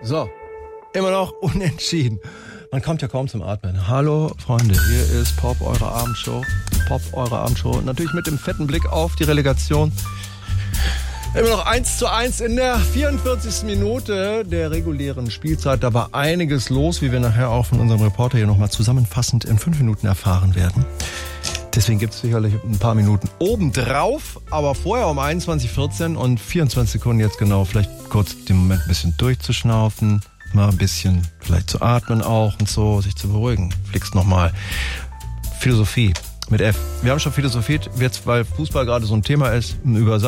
So, immer noch unentschieden. Man kommt ja kaum zum Atmen. Hallo Freunde, hier ist Pop, eure Abendshow. Pop, eure Abendshow. Natürlich mit dem fetten Blick auf die Relegation. Immer noch 1:1 in der 44. Minute der regulären Spielzeit. Da war einiges los, wie wir nachher auch von unserem Reporter hier nochmal zusammenfassend in 5 Minuten erfahren werden. Deswegen gibt es sicherlich ein paar Minuten obendrauf, aber vorher um 21:14 und 24 Sekunden jetzt genau, vielleicht kurz den Moment ein bisschen durchzuschnaufen, mal ein bisschen vielleicht zu atmen auch und so, sich zu beruhigen. Fliegst nochmal. Philosophie mit F. Wir haben schon philosophiert, jetzt weil Fußball gerade so ein Thema ist, über